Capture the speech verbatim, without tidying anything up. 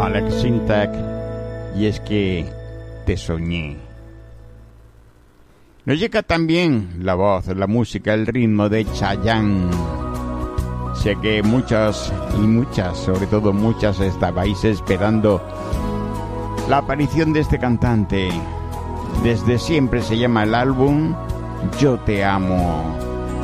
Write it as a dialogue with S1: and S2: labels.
S1: Alex Sintek, y es que te soñé. Nos llega también la voz, la música, el ritmo de Chayanne. Sé que muchos y muchas, sobre todo muchas, estabais esperando la aparición de este cantante. Desde siempre se llama el álbum Yo Te Amo.